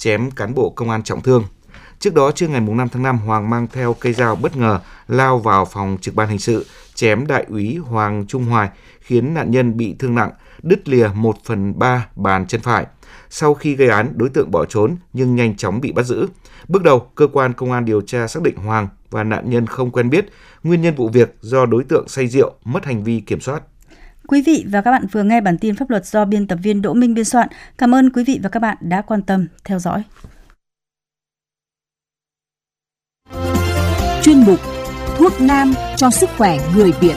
chém cán bộ công an trọng thương. Trước đó, trưa ngày 5 tháng 5, Hoàng mang theo cây dao bất ngờ lao vào phòng trực ban hình sự, chém đại úy Hoàng Trung Hoài, khiến nạn nhân bị thương nặng, đứt lìa 1/3 bàn chân phải. Sau khi gây án, đối tượng bỏ trốn nhưng nhanh chóng bị bắt giữ. Bước đầu, cơ quan công an điều tra xác định Hoàng và nạn nhân không quen biết. Nguyên nhân vụ việc do đối tượng say rượu, mất hành vi kiểm soát. Quý vị và các bạn vừa nghe bản tin pháp luật do biên tập viên Đỗ Minh biên soạn. Cảm ơn quý vị và các bạn đã quan tâm theo dõi. Chuyên mục Thuốc nam cho sức khỏe người Việt.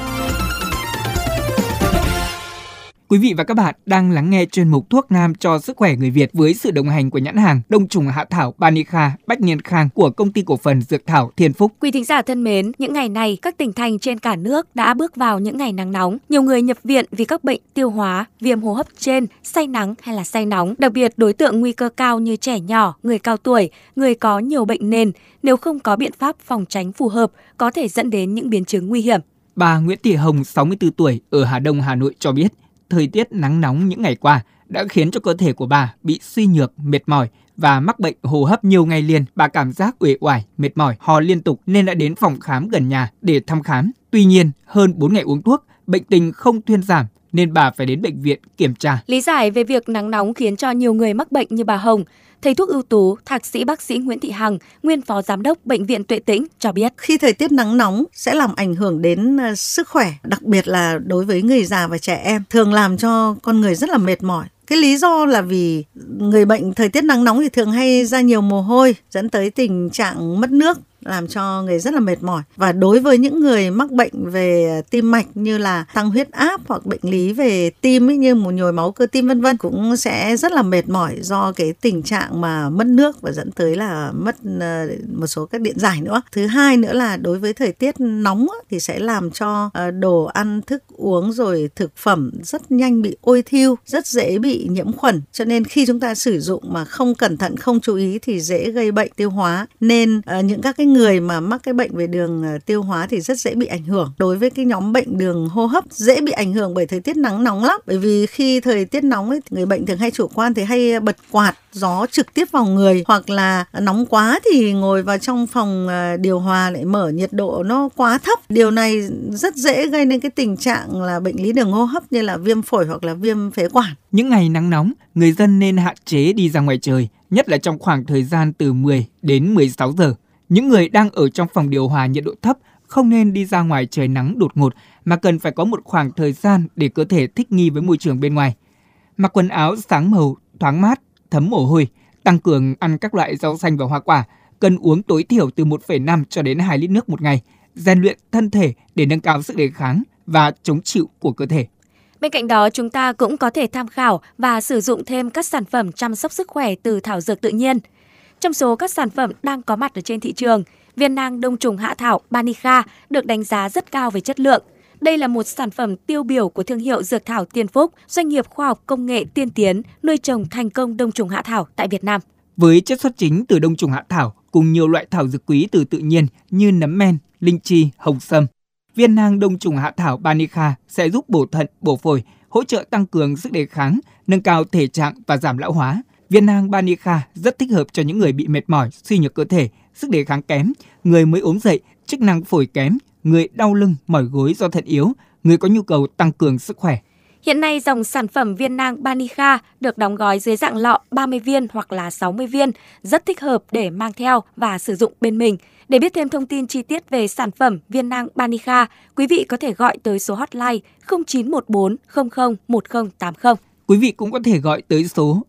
Quý vị và các bạn đang lắng nghe chuyên mục Thuốc nam cho sức khỏe người Việt với sự đồng hành của nhãn hàng Đông trùng hạ thảo Banica Bách Niên Khang của Công ty cổ phần Dược thảo Thiên Phúc. Quý thính giả thân mến, những ngày này các tỉnh thành trên cả nước đã bước vào những ngày nắng nóng. Nhiều người nhập viện vì các bệnh tiêu hóa, viêm hô hấp trên, say nắng hay là say nóng. Đặc biệt đối tượng nguy cơ cao như trẻ nhỏ, người cao tuổi, người có nhiều bệnh nền, nếu không có biện pháp phòng tránh phù hợp có thể dẫn đến những biến chứng nguy hiểm. Bà Nguyễn Thị Hồng, 64 tuổi ở Hà Đông, Hà Nội cho biết, thời tiết nắng nóng những ngày qua đã khiến cho cơ thể của bà bị suy nhược, mệt mỏi và mắc bệnh hô hấp nhiều ngày liền. Bà cảm giác uể oải, mệt mỏi, ho liên tục nên đã đến phòng khám gần nhà để thăm khám. Tuy nhiên, hơn 4 ngày uống thuốc, bệnh tình không thuyên giảm nên bà phải đến bệnh viện kiểm tra. Lý giải về việc nắng nóng khiến cho nhiều người mắc bệnh như bà Hồng, thầy thuốc ưu tú, thạc sĩ bác sĩ Nguyễn Thị Hằng, nguyên phó giám đốc Bệnh viện Tuệ Tĩnh cho biết. Khi thời tiết nắng nóng sẽ làm ảnh hưởng đến sức khỏe, đặc biệt là đối với người già và trẻ em, thường làm cho con người rất là mệt mỏi. Cái lý do là vì người bệnh thời tiết nắng nóng thì thường hay ra nhiều mồ hôi, dẫn tới tình trạng mất nước, làm cho người rất là mệt mỏi. Và đối với những người mắc bệnh về tim mạch như là tăng huyết áp hoặc bệnh lý về tim ấy, như một nhồi máu cơ tim vân vân, cũng sẽ rất là mệt mỏi do cái tình trạng mà mất nước và dẫn tới là mất một số các điện giải nữa. Thứ hai nữa là đối với thời tiết nóng thì sẽ làm cho đồ ăn, thức uống rồi thực phẩm rất nhanh bị ôi thiêu, rất dễ bị nhiễm khuẩn. Cho nên khi chúng ta sử dụng mà không cẩn thận, không chú ý thì dễ gây bệnh tiêu hóa. Nên những các cái người mà mắc cái bệnh về đường tiêu hóa thì rất dễ bị ảnh hưởng. Đối với cái nhóm bệnh đường hô hấp dễ bị ảnh hưởng bởi thời tiết nắng nóng lắm. Bởi vì khi thời tiết nóng ấy, người bệnh thường hay chủ quan thì hay bật quạt gió trực tiếp vào người, hoặc là nóng quá thì ngồi vào trong phòng điều hòa lại mở nhiệt độ nó quá thấp. Điều này rất dễ gây nên cái tình trạng là bệnh lý đường hô hấp như là viêm phổi hoặc là viêm phế quản. Những ngày nắng nóng, người dân nên hạn chế đi ra ngoài trời, nhất là trong khoảng thời gian từ 10 đến 16 giờ. Những người đang ở trong phòng điều hòa nhiệt độ thấp không nên đi ra ngoài trời nắng đột ngột mà cần phải có một khoảng thời gian để cơ thể thích nghi với môi trường bên ngoài. Mặc quần áo sáng màu, thoáng mát, thấm mồ hôi, tăng cường ăn các loại rau xanh và hoa quả, cần uống tối thiểu từ 1,5 cho đến 2 lít nước một ngày, rèn luyện thân thể để nâng cao sức đề kháng và chống chịu của cơ thể. Bên cạnh đó, chúng ta cũng có thể tham khảo và sử dụng thêm các sản phẩm chăm sóc sức khỏe từ thảo dược tự nhiên. Trong số các sản phẩm đang có mặt ở trên thị trường, viên nang đông trùng hạ thảo Banica được đánh giá rất cao về chất lượng. Đây là một sản phẩm tiêu biểu của thương hiệu Dược thảo Thiên Phúc, doanh nghiệp khoa học công nghệ tiên tiến nuôi trồng thành công đông trùng hạ thảo tại Việt Nam. Với chất xuất chính từ đông trùng hạ thảo cùng nhiều loại thảo dược quý từ tự nhiên như nấm men, linh chi, hồng sâm, viên nang đông trùng hạ thảo Banica sẽ giúp bổ thận, bổ phổi, hỗ trợ tăng cường sức đề kháng, nâng cao thể trạng và giảm lão hóa. Viên nang Banica rất thích hợp cho những người bị mệt mỏi, suy nhược cơ thể, sức đề kháng kém, người mới ốm dậy, chức năng phổi kém, người đau lưng, mỏi gối do thận yếu, người có nhu cầu tăng cường sức khỏe. Hiện nay, dòng sản phẩm viên nang Banica được đóng gói dưới dạng lọ 30 viên hoặc là 60 viên, rất thích hợp để mang theo và sử dụng bên mình. Để biết thêm thông tin chi tiết về sản phẩm viên nang Banica, quý vị có thể gọi tới số hotline 0914 00 1080. Quý vị cũng có thể gọi tới số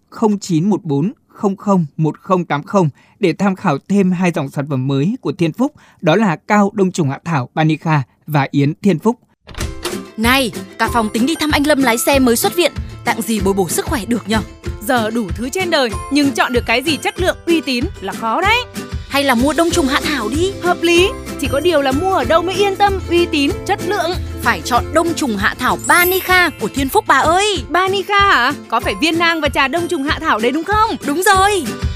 0914 00 1080 để tham khảo thêm 2 dòng sản phẩm mới của Thiên Phúc, đó là cao đông trùng hạ thảo Banica và yến Thiên Phúc. Này, cả phòng tính đi thăm anh Lâm lái xe mới xuất viện, tặng gì bồi bổ sức khỏe được nhở? Giờ đủ thứ trên đời, nhưng chọn được cái gì chất lượng uy tín là khó đấy. Hay là mua đông trùng hạ thảo đi. Hợp lý, chỉ có điều là mua ở đâu mới yên tâm, uy tín, chất lượng. Phải chọn đông trùng hạ thảo Banica của Thiên Phúc bà ơi. Banica hả? Có phải viên nang và trà đông trùng hạ thảo đấy đúng không? Đúng rồi.